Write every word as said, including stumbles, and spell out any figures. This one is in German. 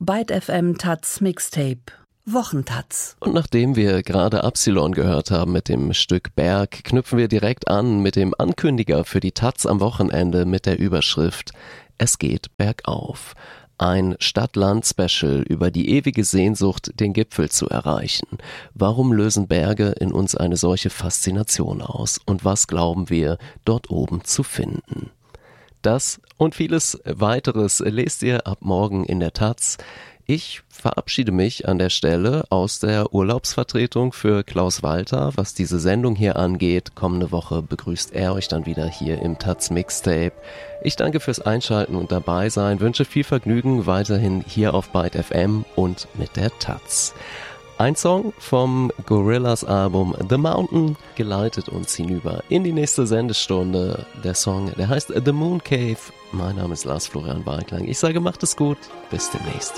Byte F M Taz Mixtape Wochentaz. Und nachdem wir gerade Absilon gehört haben mit dem Stück Berg, knüpfen wir direkt an mit dem Ankündiger für die Taz am Wochenende mit der Überschrift Es geht bergauf. Ein Stadt-Land-Special über die ewige Sehnsucht, den Gipfel zu erreichen. Warum lösen Berge in uns eine solche Faszination aus? Und was glauben wir, dort oben zu finden? Das und vieles weiteres lest ihr ab morgen in der Taz. Ich verabschiede mich an der Stelle aus der Urlaubsvertretung für Klaus Walter. Was diese Sendung hier angeht, kommende Woche begrüßt er euch dann wieder hier im Taz Mixtape. Ich danke fürs Einschalten und dabei sein, wünsche viel Vergnügen weiterhin hier auf Byte F M und mit der Taz. Ein Song vom Gorillaz Album The Mountain geleitet uns hinüber in die nächste Sendestunde. Der Song, der heißt The Moon Cave. Mein Name ist Lars Florian Barklang. Ich sage, macht es gut. Bis demnächst.